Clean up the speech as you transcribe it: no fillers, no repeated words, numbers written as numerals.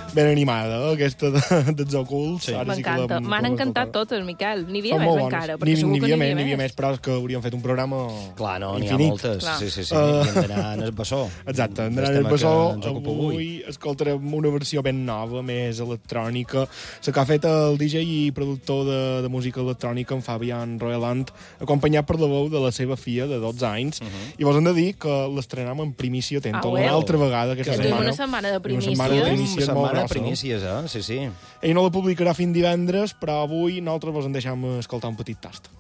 ben animada, aquesta dels ocults. Sí. M'encanta. M'han encantat totes, Miquel. N'hi havia Són més molt encara, bones. perquè segur que n'hi havia més, però és que hauríem fet un programa Clar, no, n'hi ha infinit. moltes. Clar. Sí. I hem d'anar en el bessó. Exacte, hem d'anar en el bessó. Avui escoltarem una versió ben nova, més electrònica, la que ha fet el DJ i productor de música electrònica, en Fabian Roeland, acompanyat per la veu de la seva filla de 12 anys. I vos hem de dir que l'estrenem en primícia atenta una altra vegada aquesta setmana. setmana. Una setmana de primícies. Una setmana de primícies molt Setmana de grossa. primícies, sí. Ell no la publicarà fins divendres, però avui nosaltres vos en deixem escoltar un petit tast.